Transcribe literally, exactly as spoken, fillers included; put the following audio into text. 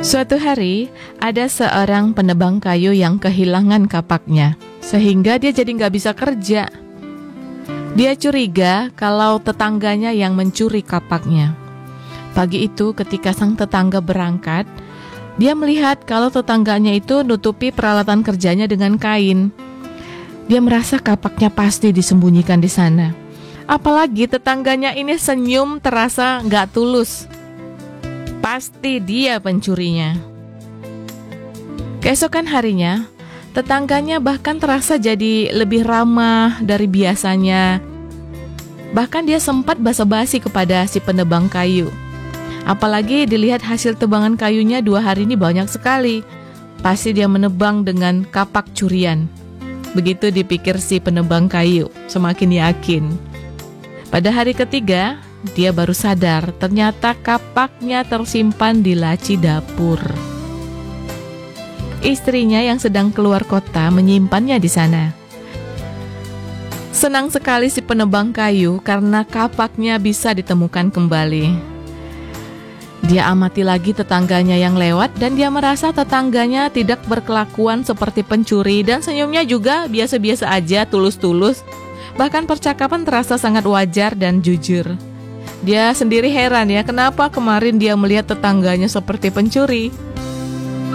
Suatu hari, ada seorang penebang kayu yang kehilangan kapaknya, sehingga dia jadi nggak bisa kerja. Dia curiga kalau tetangganya yang mencuri kapaknya. Pagi itu ketika sang tetangga berangkat, dia melihat kalau tetangganya itu nutupi peralatan kerjanya dengan kain. Dia merasa kapaknya pasti disembunyikan di sana. Apalagi tetangganya ini senyum terasa nggak tulus. Pasti dia pencurinya. Keesokan harinya, tetangganya bahkan terasa jadi lebih ramah dari biasanya. Bahkan dia sempat basa-basi kepada si penebang kayu. Apalagi dilihat hasil tebangan kayunya dua hari ini banyak sekali. Pasti dia menebang dengan kapak curian. Begitu dipikir si penebang kayu, semakin yakin. Pada hari ketiga, dia baru sadar ternyata kapaknya tersimpan di laci dapur. Istrinya yang sedang keluar kota menyimpannya di sana. Senang sekali si penebang kayu karena kapaknya bisa ditemukan kembali. Dia amati lagi tetangganya yang lewat dan dia merasa tetangganya tidak berkelakuan seperti pencuri dan senyumnya juga biasa-biasa aja, tulus-tulus. Bahkan percakapan terasa sangat wajar dan jujur. Dia sendiri heran ya, kenapa kemarin dia melihat tetangganya seperti pencuri.